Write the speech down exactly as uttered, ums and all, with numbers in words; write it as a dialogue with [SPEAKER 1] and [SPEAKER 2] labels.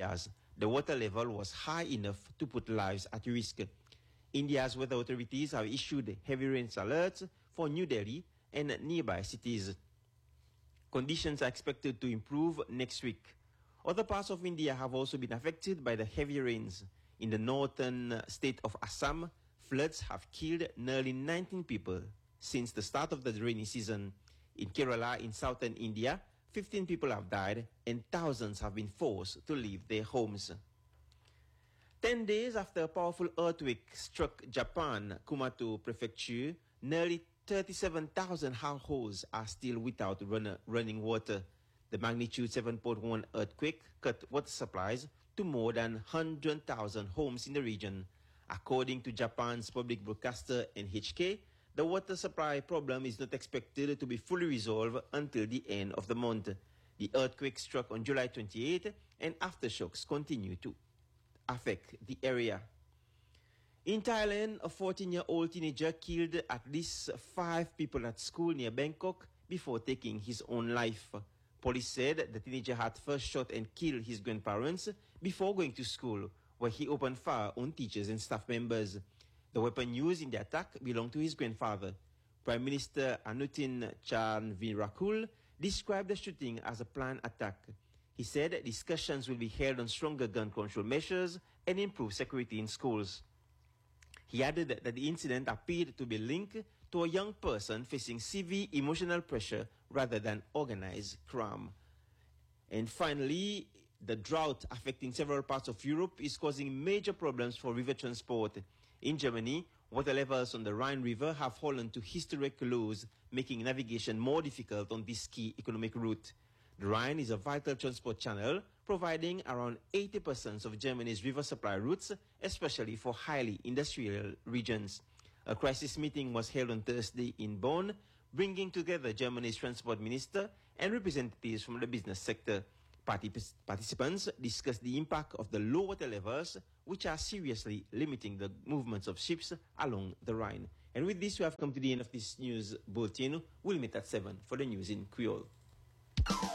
[SPEAKER 1] areas, the water level was high enough to put lives at risk. India's weather authorities have issued heavy rains alerts for New Delhi and nearby cities. Conditions are expected to improve next week. Other parts of India have also been affected by the heavy rains. In the northern state of Assam, floods have killed nearly nineteen people since the start of the rainy season. In Kerala, in southern India, fifteen people have died and thousands have been forced to leave their homes. Ten days after a powerful earthquake struck Japan, Kumato Prefecture, nearly thirty-seven thousand households are still without run running water. The magnitude seven point one earthquake cut water supplies to more than one hundred thousand homes in the region. According to Japan's public broadcaster N H K, the water supply problem is not expected to be fully resolved until the end of the month. The earthquake struck on July twenty-eighth and aftershocks continue to affect the area. In Thailand, a fourteen-year-old teenager killed at least five people at school near Bangkok before taking his own life. Police said the teenager had first shot and killed his grandparents before going to school, where he opened fire on teachers and staff members. The weapon used in the attack belonged to his grandfather. Prime Minister Anutin Charnvirakul described the shooting as a planned attack. He said discussions will be held on stronger gun control measures and improved security in schools. He added that the incident appeared to be linked to a young person facing severe emotional pressure rather than organized crime. And finally, the drought affecting several parts of Europe is causing major problems for river transport. In Germany, water levels on the Rhine River have fallen to historic lows, making navigation more difficult on this key economic route. The Rhine is a vital transport channel, providing around eighty percent of Germany's river supply routes, especially for highly industrial regions. A crisis meeting was held on Thursday in Bonn, bringing together Germany's transport minister and representatives from the business sector. Partic- participants discussed the impact of the low water levels, which are seriously limiting the movements of ships along the Rhine. And with this, we have come to the end of this news bulletin. We'll meet at seven for the news in Creole.